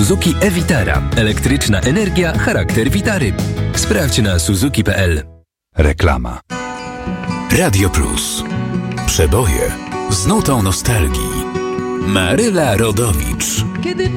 Suzuki e-Vitara. Elektryczna energia, charakter Vitary. Sprawdź na suzuki.pl. Reklama. Radio Plus. Przeboje z nutą nostalgii. Maryla Rodowicz.